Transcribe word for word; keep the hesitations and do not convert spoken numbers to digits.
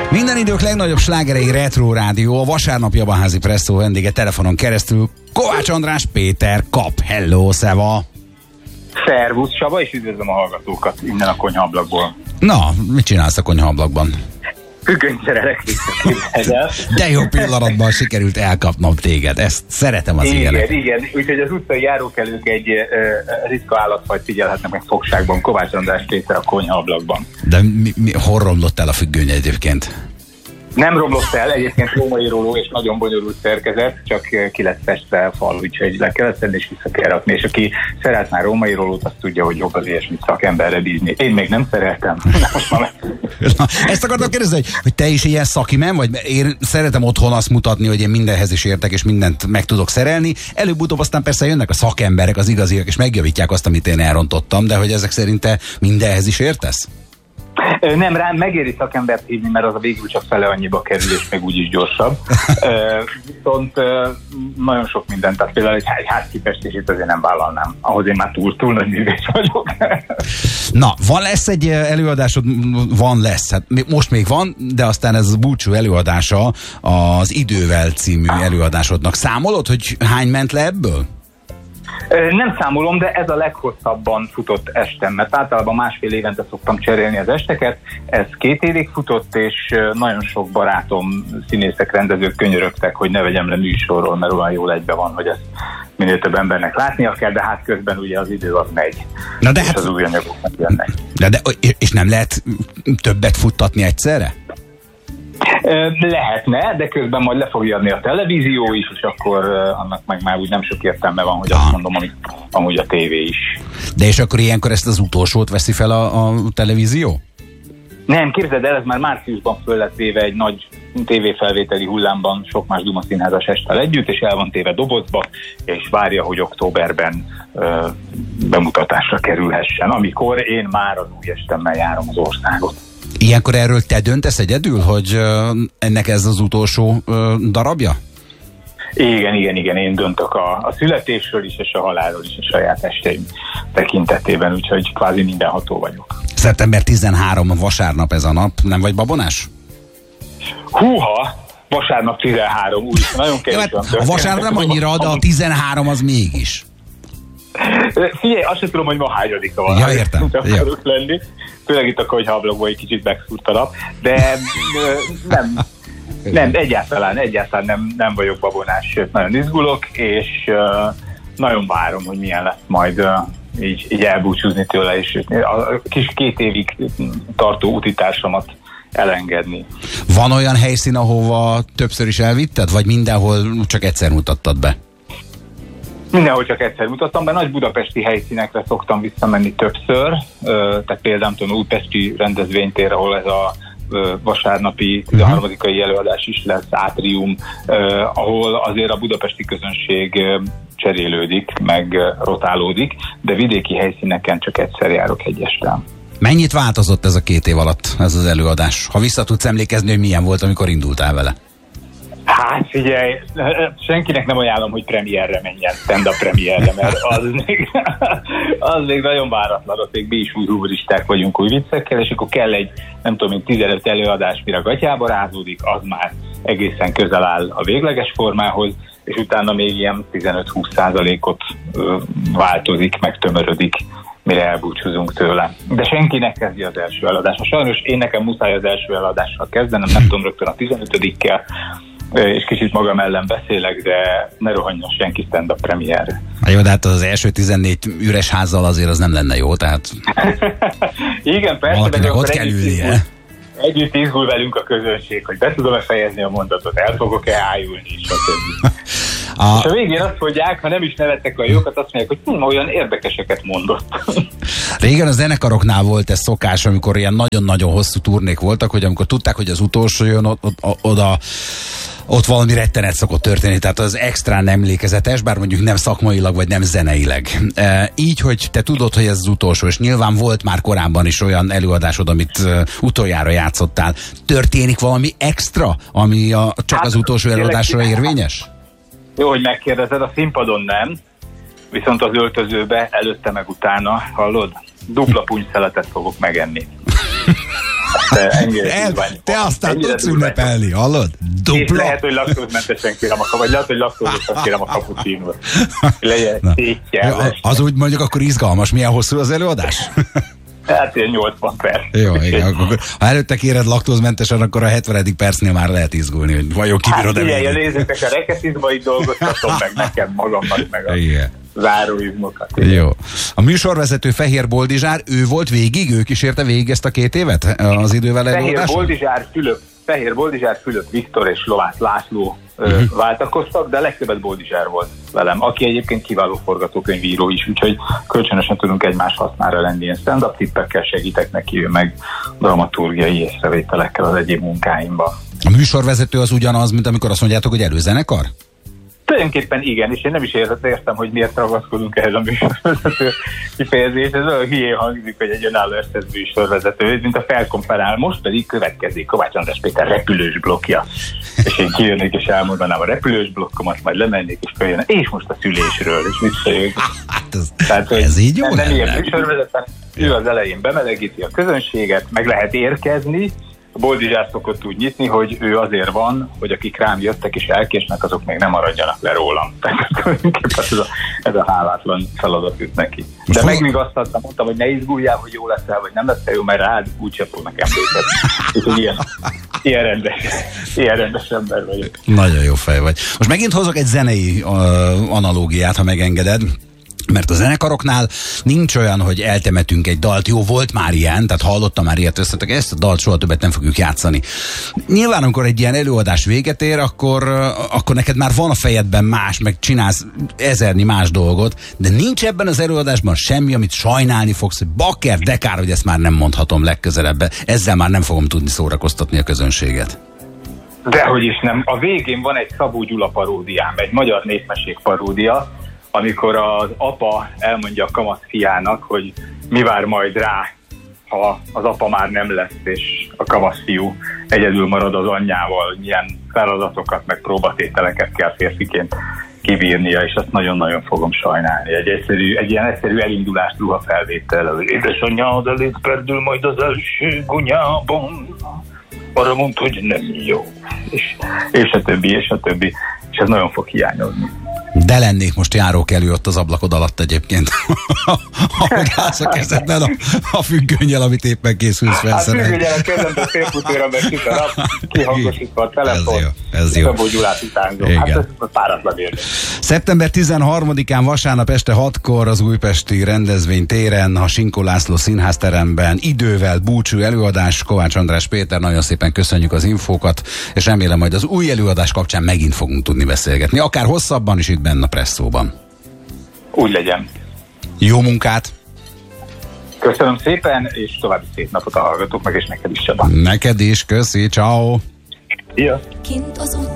Minden idők legnagyobb slágerei Retro Rádió, a vasárnapi Jabaházi Presszó vendége telefonon keresztül Kovács András Péter Kap. Hello, szeva! Szervusz, Csaba, és üdvözlöm a hallgatókat innen a konyhaablakból. Na, mit csinálsz a konyhaablakban? Függönyszerelek vissza. De jó pillanatban sikerült elkapnom téged, ezt szeretem az igen, ilyenek. Igen, igen, úgyhogy az utcai járókelők egy uh, ritka állatfajt figyelhetnek meg fogságban, Kovács András Péter a konyhaablakban. De mi, mi, hol romlott el a függöny egyébként? Nem romlott el, egyébként római róló és nagyon bonyolult szerkezet, csak ki lett festve fal, úgyhogy le kellett szedni és vissza kell rakni, és aki szeret már római rólót, azt tudja, hogy jobb az ilyesmit szakemberre bízni. Én még nem szereltem. Na, ezt akartam kérdezni, hogy, hogy te is ilyen szakimen vagy? Én szeretem otthon azt mutatni, hogy én mindenhez is értek, és mindent meg tudok szerelni. Előbb-utóbb aztán persze jönnek a szakemberek, az igaziak, és megjavítják azt, amit én elrontottam, de hogy ezek szerint te mindenhez is értesz? Nem, rám megéri szakembert hívni, mert az a végül csak fele annyiba kerül, és még úgyis gyorsabb. Viszont nagyon sok mindent, tehát például egy házkipestését azért nem vállalnám. Ahhoz én már túl, túl nagy művész vagyok. Na, van lesz egy előadásod, van lesz, hát most még van, de aztán ez a búcsú előadása az Idővel című előadásodnak. Számolod, hogy hány ment le ebből? Nem számolom, de ez a leghosszabban futott estem, mert általában másfél évente szoktam cserélni az esteket. Ez két évig futott, és nagyon sok barátom, színészek, rendezők könyörögtek, hogy ne vegyem le műsorról, mert olyan jól egybe van, hogy ezt minél több embernek látnia kell, de hát közben ugye az idő az megy. Na de és hát, az új anyagok jönnek. De, de, és nem lehet többet futtatni egyszerre? Lehetne, de közben majd le fog jönni a televízió is, és akkor annak meg már úgy nem sok értelme van, hogy azt mondom, amit amúgy a tévé is. De és akkor ilyenkor ezt az utolsót veszi fel a, a televízió? Nem, képzeld el, ez már márciusban föl lett véve egy nagy tévéfelvételi hullámban sok más Duma színházas esttel együtt, és el van téve dobozba, és várja, hogy októberben ö, bemutatásra kerülhessen, amikor én már az új estemmel járom az országot. Ilyenkor erről te döntesz egyedül, hogy uh, ennek ez az utolsó uh, darabja? Igen, igen, igen, én döntök a, a születésről is, és a halálról is, a saját esteim tekintetében, úgyhogy kvázi mindenható vagyok. szeptember tizenharmadika vasárnap ez a nap, nem vagy babonás? Húha, vasárnap tizenhárom, úgy, nagyon kevés ja, van. A vasárnap nem annyira, de a tizenhárom az mégis. Figyelj, azt sem tudom, hogy ma hányadika van. Ja, értem. Ja. Lenni. Főleg itt a konyhaablakban egy kicsit megszúrt a nap, de nem, nem, egyáltalán, egyáltalán nem, nem vagyok babonás, sőt, nagyon izgulok, és uh, nagyon várom, hogy milyen lesz majd uh, így, így elbúcsúzni tőle, és a kis két évig tartó utitársamat elengedni. Van olyan helyszín, ahova többször is elvitted, vagy mindenhol csak egyszer mutattad be? Mindenhol csak egyszer mutattam be, nagy budapesti helyszínekre szoktam visszamenni többször, tehát például tudom, újpesti rendezvénytér, ahol ez a vasárnapi tizenharmadikai előadás is lesz, átrium, ahol azért a budapesti közönség cserélődik, meg rotálódik, de vidéki helyszíneken csak egyszer járok egy este. Mennyit változott ez a két év alatt, ez az előadás? Ha vissza tudsz emlékezni, hogy milyen volt, amikor indultál vele? Hát figyelj, senkinek nem ajánlom, hogy premierre menjen, stand-up premierre, mert az még, az még nagyon váratlan, ott még mi is új humoristák vagyunk új viccekkel, és akkor kell egy, nem tudom, tizenöt előadás, mire gatyába rázódik, az már egészen közel áll a végleges formához, és utána még ilyen tizenöt-húsz százalékot változik, meg tömörödik, mire elbúcsúzunk tőle. De senki ne kezdi az első előadást. Sajnos én nekem muszáj az első előadással kezdenem, nem tudom rögtön a tizenötödikkel, és kicsit magam ellen beszélek, de ne rohanjon senki stand-up premierre. Jó, de hát az első tizennégy üres házzal azért az nem lenne jó, tehát... Igen, persze, valakinek ott kell ülnie. Együtt izgul velünk a közönség, hogy be tudom-e fejezni a mondatot, el fogok-e ájulni, és a többi. A... És a végén azt mondják, ha nem is nevettek a jókat, azt mondják, hogy hm, olyan érdekeseket mondott. Régen a zenekaroknál volt ez szokás, amikor ilyen nagyon-nagyon hosszú turnék voltak, hogy amikor tudták, hogy az utolsó jön, ott, ott, oda ott valami rettenet szokott történni, tehát az extrán emlékezetes, bár mondjuk nem szakmailag, vagy nem zeneileg. E, így, hogy te tudod, hogy ez az utolsó, és nyilván volt már korábban is olyan előadásod, amit uh, utoljára játszottál. Történik valami extra, ami a, csak hát, az utolsó előadásra érvényes? Jó, hogy megkérdezed, a színpadon nem, viszont az öltözőbe előtte meg utána, hallod? Dupla punyszeletet fogok megenni. El, te aztán tudsz ünnepelni, hallod? Dupla. És lehet, hogy laktózmentesen kérem a kaput, vagy lehet, hogy laktózosan kérem a kapucsinót. Legyen szétjelves. Az úgy mondjuk akkor izgalmas. Milyen hosszú az előadás? Hát ilyen nyolcvan perc. Jó, igen. Akkor, ha előtte kéred laktózmentesen, akkor a hetvenedik percnél már lehet izgulni, hogy vajon kibírod-e hát, végig. Hát nézzétek, a rekeszizmait dolgoztatom meg nekem magamnak, meg a igen. záróizmokat. Jó. A műsorvezető Fehér Boldizsár, ő volt végig? Ő kísérte végig ezt a két évet az idővel előadáson? Fehér Boldizsár, Fülöp, Fehér Boldizsár, Fülöp Viktor és Lovász László uh-huh. váltakoztak, de legtöbbet Boldizsár volt velem, aki egyébként kiváló forgatókönyvíró is, úgyhogy kölcsönösen tudunk egymás hasznára lenni. Ilyen stand-up tippekkel segítek neki, ő meg dramaturgiai észrevételekkel az egyéb munkáimban. A műsorvezető az ugyanaz, mint amikor azt mondjátok, hogy előzenekar? Tulajdonképpen igen, és én nem is értem, hogy miért ragaszkodunk ehhez a műsorvezető kifejezést. Ez olyan hülyén hangzik, hogy egy önálló es műsorvezető, mint a felkonferál. Most pedig következik Kovács András Péter repülős blokkja. És én kijönnék és elmondanám a repülős blokkomat, majd lemennék és följön. És most a szülésről, és visszajövök. Hát ez, Tehát, ez így jó? Nem, nem ilyen műsorvezető, ő az elején bemelegíti a közönséget, meg lehet érkezni. A Boldizsár szokott úgy nyitni, hogy ő azért van, hogy akik rám jöttek és elkésnek, azok még nem maradjanak le rólam. Tehát ez a, ez a hálátlan feladat jut neki. De meg még azt adtam, mondtam, hogy ne izguljál, hogy jó leszel, vagy nem leszel jó, mert rád úgyse fognak emlékezni. Úgyhogy ilyen, ilyen, rendes, ilyen rendes ember vagyok. Nagyon jó fej vagy. Most megint hozok egy zenei uh, analógiát, ha megengeded. Mert a zenekaroknál nincs olyan, hogy eltemetünk egy dalt. Jó, volt már ilyen, tehát hallottam már ilyet összetek, ezt a dalt soha többet nem fogjuk játszani. Nyilván, amikor egy ilyen előadás véget ér, akkor, akkor neked már van a fejedben más, meg csinálsz ezernyi más dolgot, de nincs ebben az előadásban semmi, amit sajnálni fogsz, hogy bakker, de kár, hogy ezt már nem mondhatom legközelebb. Ezzel már nem fogom tudni szórakoztatni a közönséget. Dehogy is nem. A végén van egy Szabó Gyula paródiám, egy magyar népmesék paródia, amikor az apa elmondja a kamasz fiának, hogy mi vár majd rá, ha az apa már nem lesz, és a kamasz fiú egyedül marad az anyjával, milyen feladatokat, meg próbatételeket kell férfiként kibírnia, és azt nagyon-nagyon fogom sajnálni. Egy, egyszerű, egy ilyen egyszerű elindulást ruhafelvétel, az édesanyjád elét perdül majd az első gunyában, arra mondta, hogy nem jó, és, és a többi, és a többi, és ez nagyon fog hiányozni. De lennék most járókelő ott az ablakod alatt egyébként. Ahogy állsz a kezedben a, a függönnyel, amit éppen készülsz felszerelni. Hát függönnyel a kezemben félfutóra meg süt a nap, kihangosítva a telefon. Ez jó, ez jó. Szabó Gyulát utánzom. Hát ez páratlan érni. Szeptember tizenharmadikán vasárnap este hatkor az újpesti rendezvénytéren, a Sinkó László színházteremben idővel búcsú előadás. Kovács András Péter, nagyon szépen köszönjük az infókat, és remélem, majd az új előadás kapcsán megint fogunk tudni beszélgetni. Akár hosszabban is itt benne a Presszóban. Úgy legyen. Jó munkát! Köszönöm szépen, és további szép napot a hallgatóknak, és neked is, Csaba. Neked is, köszi, ciao. Szia!